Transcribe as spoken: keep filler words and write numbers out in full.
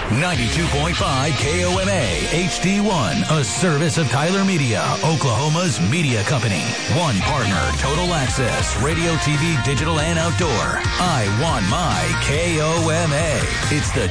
ninety-two point five K O M A H D one, a service of Tyler Media, Oklahoma's media company. One partner, Total Access, radio, T V, digital, and outdoor. I want my K O M A. It's the